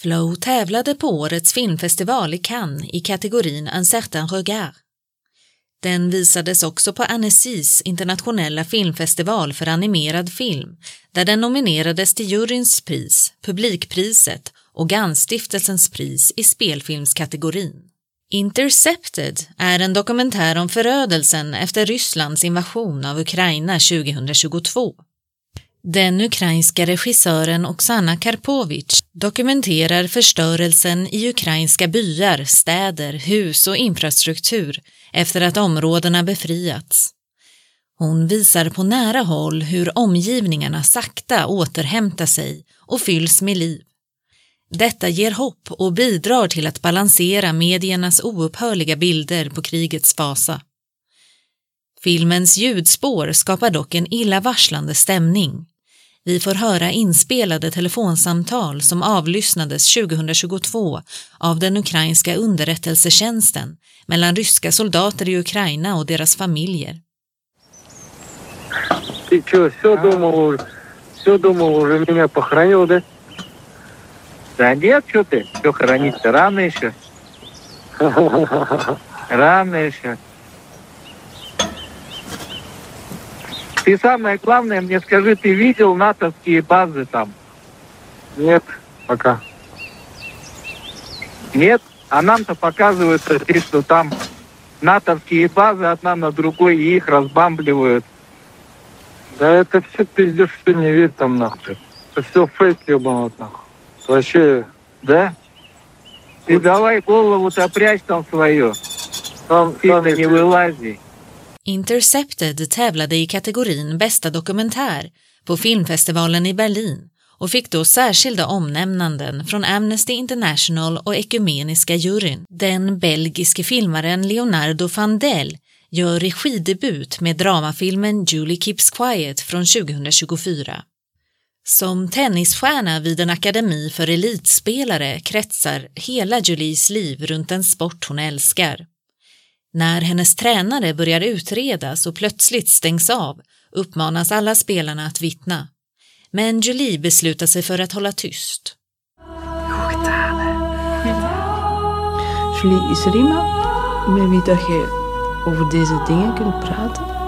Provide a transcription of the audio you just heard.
Flow tävlade på årets filmfestival i Cannes i kategorin Un certain regard. Den visades också på Annecy's internationella filmfestival för animerad film, där den nominerades till juryns pris, publikpriset och Gans-stiftelsens pris i spelfilmskategorin. Intercepted är en dokumentär om förödelsen efter Rysslands invasion av Ukraina 2022. Den ukrainska regissören Oksana Karpovich dokumenterar förstörelsen i ukrainska byar, städer, hus och infrastruktur efter att områdena befriats. Hon visar på nära håll hur omgivningarna sakta återhämtar sig och fylls med liv. Detta ger hopp och bidrar till att balansera mediernas oupphörliga bilder på krigets fasa. Filmens ljudspår skapar dock en illavarslande stämning. Vi får höra inspelade telefonsamtal som avlyssnades 2022 av den ukrainska underrättelsetjänsten mellan ryska soldater i Ukraina och deras familjer. Ты что, все думал, уже меня похоронил, да? Да нет, что ты, все хоронить-то рано еще. Рано еще. Ты самое главное мне скажи, ты видел натовские базы там? Нет, пока. Нет? А нам-то показывают, что там натовские базы одна на другой, и их разбамбливают. Да это все пиздец, что не видит там нахуй. Это все фейк ебаный нахуй. Вообще, Да? Ты давай голову-то прячь там свою. там Сильно не вылази. Intercepted tävlade i kategorin Bästa dokumentär på filmfestivalen i Berlin och fick då särskilda omnämnanden från Amnesty International och ekumeniska juryn. Den belgiske filmaren Leonardo van Del gör regidebut med dramafilmen Julie Keeps Quiet från 2024. Som tennisstjärna vid en akademi för elitspelare kretsar hela Julies liv runt en sport hon älskar. När hennes tränare börjar utredas och plötsligt stängs av uppmanas alla spelarna att vittna. Men Julie beslutar sig för att hålla tyst. Julie, is er iemand met wie dat je over deze dingen kunt praten?